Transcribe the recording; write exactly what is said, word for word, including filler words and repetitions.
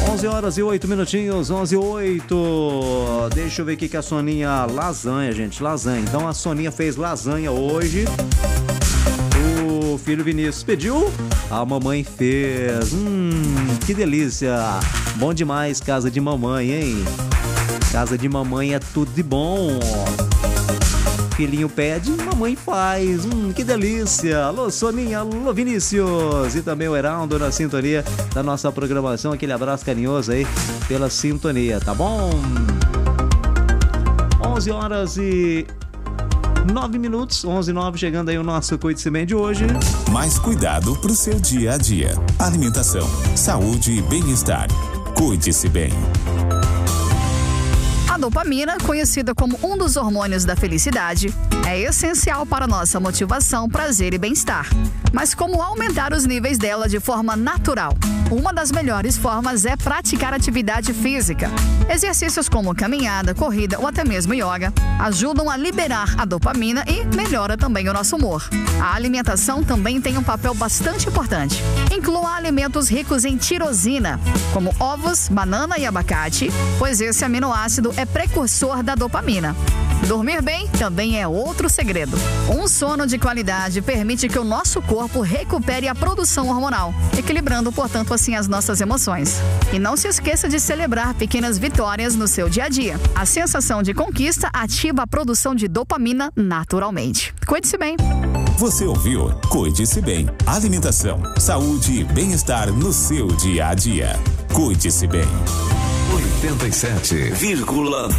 onze horas e oito minutinhos, onze e oito. Deixa eu ver aqui que a Soninha... Lasanha, gente, lasanha. Então a Soninha fez lasanha hoje. O filho Vinícius pediu, a mamãe fez. Hum, que delícia. Bom demais, casa de mamãe, hein? Casa de mamãe é tudo de bom. Filhinho pede, mamãe faz. Hum, que delícia. Alô, Soninha, alô, Vinícius. E também o Heraldo na sintonia da nossa programação. Aquele abraço carinhoso aí pela sintonia, tá bom? onze horas e nove minutos, onze e nove, chegando aí o nosso Cuide-se Bem de hoje. Mais cuidado pro seu dia a dia. Alimentação, saúde e bem-estar. Cuide-se bem. A dopamina, conhecida como um dos hormônios da felicidade, é essencial para nossa motivação, prazer e bem-estar. Mas como aumentar os níveis dela de forma natural? Uma das melhores formas é praticar atividade física. Exercícios como caminhada, corrida ou até mesmo yoga ajudam a liberar a dopamina e melhora também o nosso humor. A alimentação também tem um papel bastante importante. Inclua alimentos ricos em tirosina, como ovos, banana e abacate, pois esse aminoácido é precursor da dopamina. Dormir bem também é outro segredo. Um sono de qualidade permite que o nosso corpo recupere a produção hormonal, equilibrando, portanto, assim as nossas emoções. E não se esqueça de celebrar pequenas vitórias no seu dia a dia. A sensação de conquista ativa a produção de dopamina naturalmente. Cuide-se bem. Você ouviu Cuide-se Bem. Alimentação, saúde e bem-estar no seu dia a dia. Cuide-se bem. oitenta e sete vírgula